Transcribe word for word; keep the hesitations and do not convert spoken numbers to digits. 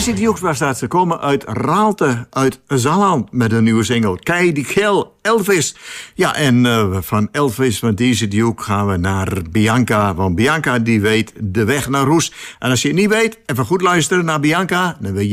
Daisy Dukes was dat. Ze komen uit Raalte, uit Zalland, met een nieuwe single. Kei die Gel, Elvis. Ja, en uh, van Elvis, van Daisy Duke, gaan we naar Bianca. Want Bianca, die weet de weg naar Roes. En als je het niet weet, even goed luisteren naar Bianca. Dan weet je